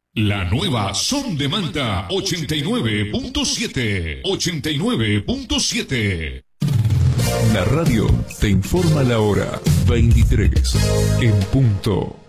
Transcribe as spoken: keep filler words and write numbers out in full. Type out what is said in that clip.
La nueva Son de Manta ochenta y nueve punto siete. ochenta y nueve punto siete. La radio te informa la hora veintitrés en punto.